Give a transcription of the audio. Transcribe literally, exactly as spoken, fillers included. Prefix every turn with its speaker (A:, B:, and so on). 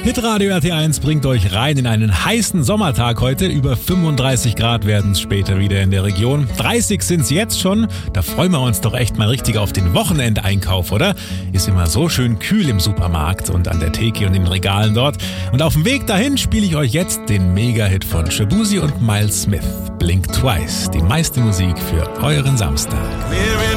A: Hitradio R T eins bringt euch rein in einen heißen Sommertag heute. Über fünfunddreißig Grad werden es später wieder in der Region. dreißig sind es jetzt schon. Da freuen wir uns doch echt mal richtig auf den Wochenendeinkauf, oder? Ist immer so schön kühl im Supermarkt und an der Theke und in den Regalen dort. Und auf dem Weg dahin spiele ich euch jetzt den Mega-Hit von Shaboozey und Miles Smith. Blink Twice, die meiste Musik für euren Samstag.